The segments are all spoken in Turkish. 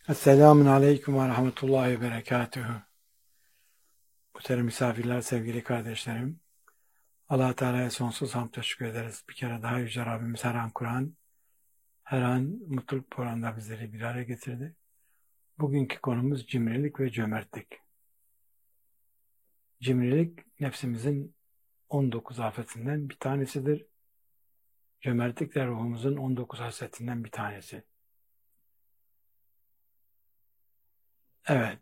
Esselamun Aleyküm ve Rahmetullahi ve Berekatühü. Muhterem misafirler, sevgili kardeşlerim. Allah-u Teala'ya sonsuz hamd teşekkür ederiz. Bir kere daha Yüce Rabbimiz her an Kur'an, her an mutluluk programında bizleri bir araya getirdi. Bugünkü konumuz cimrilik ve cömertlik. Cimrilik nefsimizin 19 afetinden bir tanesidir. Cömertlik de ruhumuzun 19 hasretinden bir tanesi. Evet,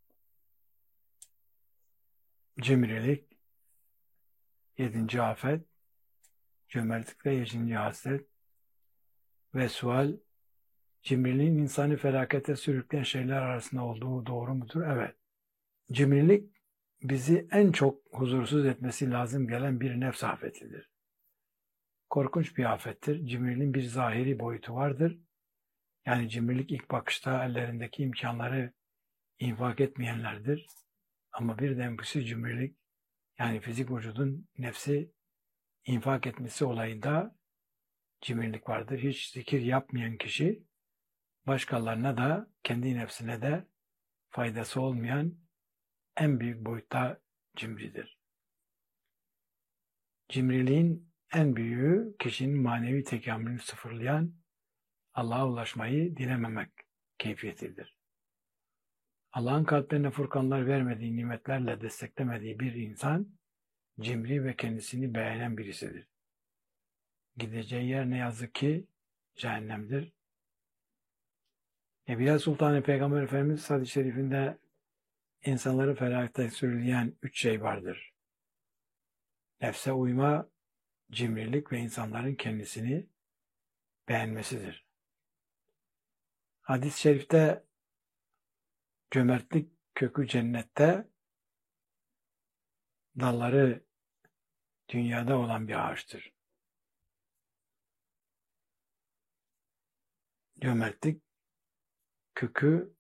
cimrilik 7. afet, cömertlik de 7. hasret ve sual, cimriliğin insanı felakete sürükleyen şeyler arasında olduğu doğru mudur? Evet. Cimrilik bizi en çok huzursuz etmesi lazım gelen bir nefs afetidir. Korkunç bir afettir. Cimriliğin bir zahiri boyutu vardır. Yani cimrilik ilk bakışta ellerindeki imkanları infak etmeyenlerdir. Ama bir de bu cimrilik, yani fizik vücudun nefsi infak etmesi olayında cimrilik vardır. Hiç zikir yapmayan kişi başkalarına da kendi nefsine de faydası olmayan en büyük boyutta cimridir. Cimriliğin en büyüğü kişinin manevi tekamülünü sıfırlayan Allah'a ulaşmayı dilememek keyfiyetidir. Allah'ın kalplerine furkanlar vermediği nimetlerle desteklemediği bir insan cimri ve kendisini beğenen birisidir. Gideceği yer ne yazık ki cehennemdir. Nebiler Sultanı Peygamber Efendimiz hadis-i şerifinde insanları felakete sürükleyen 3 şey vardır. Nefse uyma, cimrilik ve insanların kendisini beğenmesidir. Hadis-i şerifte cömertlik kökü cennette, dalları dünyada olan bir ağaçtır. Cömertlik kökü